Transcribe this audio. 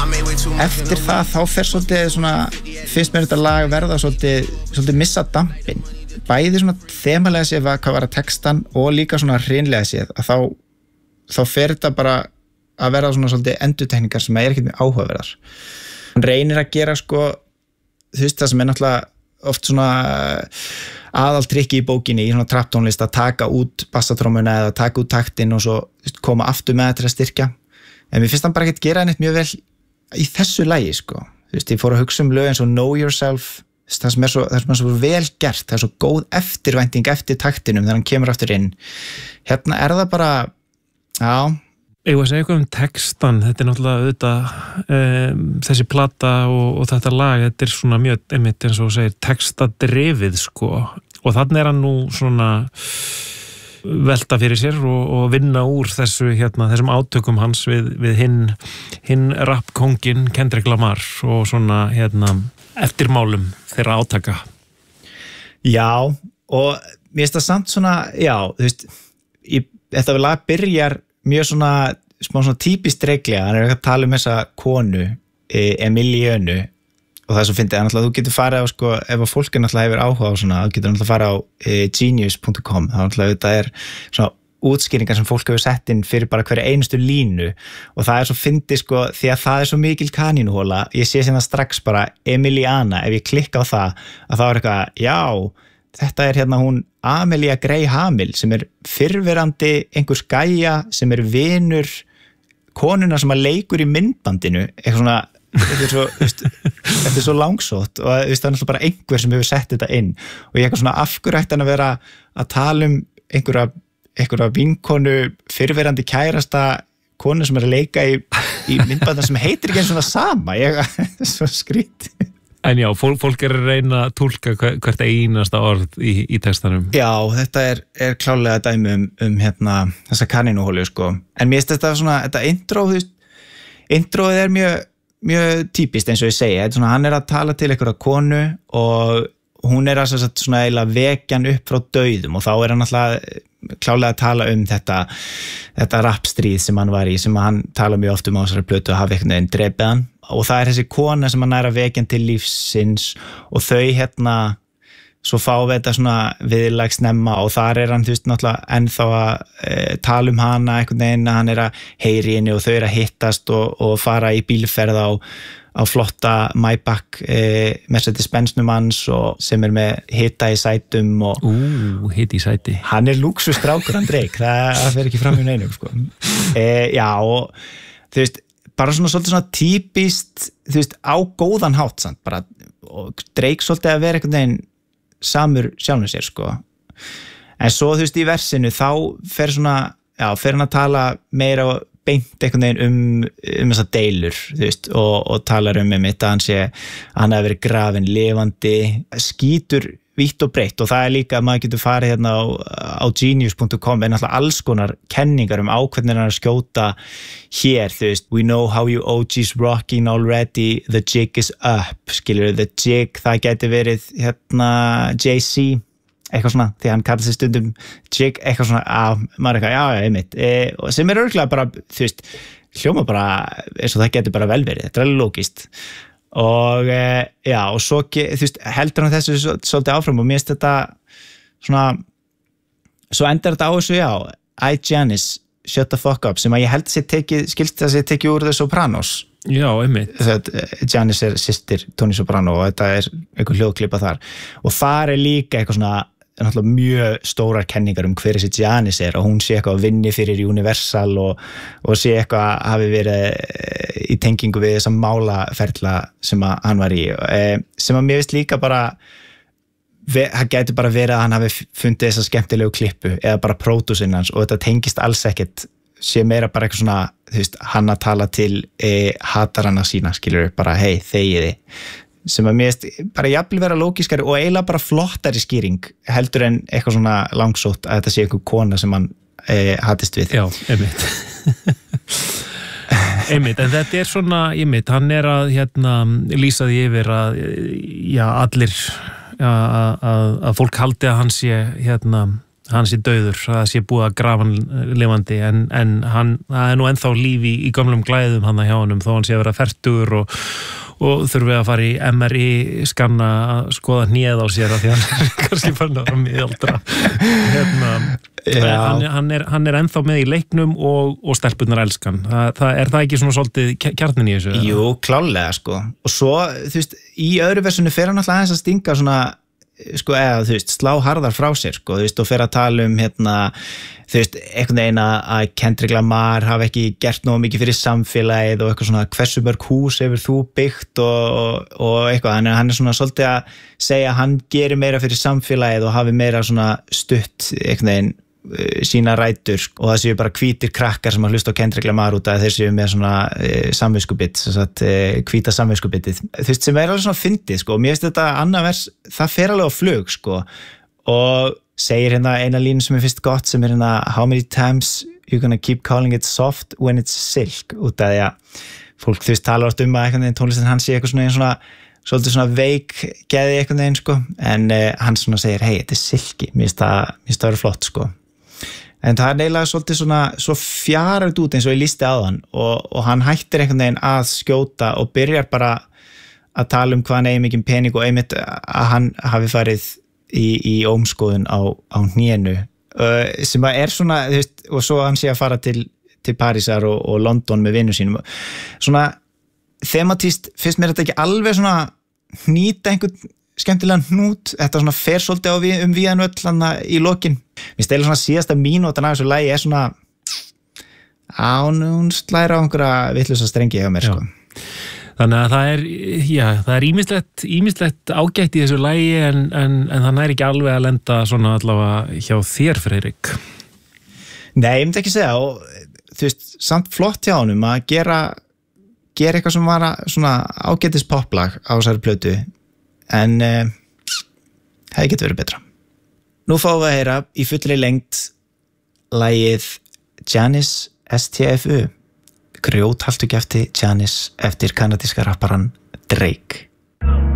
eftir það þá fer svolítið svona, fyrst mér þetta lag verða svolítið missa dampinn, bæði svona þemalega séð hvað var að textan og líka svona hreinlega séð að þá fer þetta bara að verða svona svolítið endurtekningar sem ekkert mjög áhugaverðar. Hann reynir að gera sko, þú veist það sem náttúrulega oft svona aðaltrykki í bókinni í svona trapptónlist að taka út bassatrómuna eða taka út taktinn og svo koma aftur með það til að styrkja. En mér finnst hann bara ekki gera neitt mjög vel í þessu lagi sko. Þú veist, ég fór að hugsa lög eins og Know Yourself, það sem er svo vel gert, það er svo góð eftirvænting eftir taktinum þegar hann kemur aftur inn. Hérna er það bara, já. Ég var að segja eitthvað textan, þetta er náttúrulega auðvitað þessi plata og þetta lag, þetta er svona mjög einmitt eins og segir textadrifið sko og þannig er hann nú svona velta fyrir sér og vinna úr þessum átökum hans við hinn rappkóngin Kendrick Lamar og svona eftirmálum þeirra átaka. Já, og mér finnst það samt svona, já, þú veist, þetta lag byrjar mjög svona, smá svona típist reglega, hann er að tala þessa konu, Emiliönu, og það er svo fyndið, að þú getur farið á, sko, ef að fólk náttúrulega hefur áhuga á svona, þú getur náttúrulega farið á genius.com, þá náttúrulega þetta er svona útskýringar sem fólk hefur sett inn fyrir bara hverja einustu línu, og það er svo fyndið, sko, því að það er svo mikil kanínuhóla, ég sé sem það strax bara Emiliana, ef ég klikka á það, að það er eitthvað, já, þetta er hún Amelia Gray Hamill sem er fyrrverandi einhvers gæja sem er vinur konuna sem að leikur í myndbandinu, eitthvað svona, þetta er svo langsótt og það er náttúrulega bara einhver sem hefur sett þetta inn og ég eitthvað svona afhverju ætti hann að vera að tala einhverja vinkonu fyrrverandi kærasta konu sem er að leika í myndbandinu sem heitir ekki eins svona sama, þetta er svo skrítið. En já, fólk er að reyna að túlka hvert einasta orð í textanum. Já, þetta er klálega dæmi um þessa kanínuhólu, sko. En mér finnst þetta svona, þetta intro, þú veist, introið er mjög típist eins og ég segi. Þetta er svona, hann er að tala til einhverja konu og hún er að svona eiginlega vekja hann upp frá dauðum og þá er hann alltaf klálega að tala um þetta rappstríð sem hann var í, sem hann tala mjög oft um á þessari plötu að hafa einhvern veginn drepið hann og það er þessi kona sem hann er að vekja til lífsins og þau svo fá við þetta svona viðlag snemma og þar er hann þú veist náttúrulega ennþá að tala um hana einhvern veginn að hann er að heyri henni og þau er að hittast og fara í bílferð á flotta Maybach Mercedes-Benz-num hans og sem er með hita í sætum og hiti í sæti hann er lúksusstrákur hann Drake, það fer ekki fram í neinum sko. Já og þú veist bara svona svolítið svona típist þú veist á góðan hátt samt bara og Drake svolítið að vera einhvern veginn samur sjálfum sér sko en svo þú veist í versinu þá fer hann að tala meira beint einhvern veginn þessa deilur þú veist og talar einmitt að hann hefur verið grafinn lifandi skítur vítt og breytt og það er líka að maður getur farið á genius.com en alltaf alls konar kenningar á hvernig hann að skjóta hér þú veist we know how you OG's rocking already the jig is up skilur the jig það geti verið Jay-Z eitthvað svona, því hann kallar sig stundum jig, eitthvað svona, maður eitthvað, já, einmitt og sem er örgulega bara, þú veist hljóma bara, eins og það getur bara vel verið þetta er alveg lógist og já, og svo, þú veist heldur hann þessu svolítið áfram og mér finnst þetta svona svo endar þetta á þessu, já I, Janice, shut the fuck up sem að ég held skilst að sé tekið úr The Sopranos já, einmitt Janice er systir Tony Soprano og þetta er einhver hljóðklippa þar og þar er líka eitthvað svona náttúrulega mjög stórar kenningar hver þessi Janice og hún sé eitthvað að vinni fyrir Universal og sé eitthvað hafi verið í tengingu við þessa málaferla sem að hann var í sem að mér veist líka bara það gæti bara verið að hann hafi fundið þessa skemmtilegu klippu eða bara pródúsinn hans og þetta tengist alls ekkert sé meira bara eitthvað svona þú veist, hann að tala til hatarana sína skilur bara hei, þegiði sem að mér veist bara jafnvel vera lógiskari og eiginlega bara flottari skýring heldur en eitthvað svona langsótt að þetta sé einhver kona sem hann hatist við. Já, einmitt. Einmitt, en þetta er svona, einmitt, hann er að lýsa því yfir að já, allir að fólk haldi að hann sé hann sé dauður, að það sé búið að grafa hann lifandi en það nú ennþá líf í gömlum glæðum hann hjá honum þó hann sé að vera fertugur og þurfi að fara í MRI skanna að skoða hnéð á sér af því hann kannski fann að vera miðaldra hann ennþá með í leiknum og stelpunnar elskan er það ekki svona svolítið kjarnin í þessu? Jú, klálega sko og svo, þú veist, í öðru versunu fer hann alltaf aðeins að stinga svona sko, eða, þú veist, slá harðar frá sér sko, þú veist, og fer að tala þú veist, einhvern veginn að Kendrick Lamar hafi ekki gert nógu mikið fyrir samfélagið og eitthvað svona hversu mörg hús hefur þú byggt og eitthvað, þannig að hann svona svolítið að segja að hann gerir meira fyrir samfélagið og hafi meira svona stutt einhvern veginn sína rætur og það séu bara hvítir krakkar sem að hlusta á Kendrick Lamar út að þeir séu með svona samviskubitt, hvíta samviskubitið, þú veist, sem alveg svona fyndið sko, og mér finnst þetta annað vers, það fer alveg á flug sko, og segir eina línu sem ég finnst gott sem how many times you gonna keep calling it soft when it's silk, út af því að fólk þú veist talar oft að tónlistin hans sé eitthvað svolítið svona veik geði einhvern veginn sko, en hann svona segir hei, þetta silki, mér finnst það vera flott sko. En það eiginlega svolítið svona svo fjarað út eins og ég lýsti á hann og hann hættir einhvern veginn að skjóta og byrjar bara að tala hvað hann eigi mikið pening og einmitt að hann hafi farið í ómskoðun á hnénu sem að svona, þú veist, og svo hann sé að fara til Parísar og London með vinnu sínum svona thematíst finnst mér þetta ekki alveg svona hnýta einhvern skemmtilegan hnút, þetta svona fer svolítið á víðan öll hann í lokin mér stela svona síðasta mínútan af þessu lagi svona hún slæra á einhverja vitlausa strengi hjá mér sko. Þannig að það er ýmislegt ágætt í þessu lagi en það næri ekki alveg að lenda svona allavega hjá þér, Friðrik. Nei, ég myndi ekki segja og þú veist, samt flott hjá honum að gera eitthvað sem var svona ágætis poplag á þessari plötu en það getur verið betra. Nú fáum við að heyra í fullri lengd lagið Janis STFU grjóthaltu gefti Janis eftir kanadíska rapparan Drake.